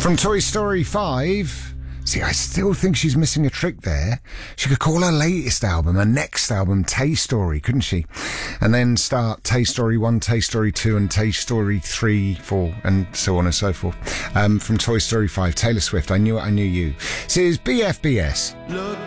From Toy Story 5... See, I still think she's missing a trick there. She could call her latest album, her next album, Tay Story, couldn't she? And then start Tay Story 1, Tay Story 2, and Tay Story 3, 4, and so on and so forth. From Toy Story 5, Taylor Swift, I Knew It, I Knew You. See, it's BFBS. Look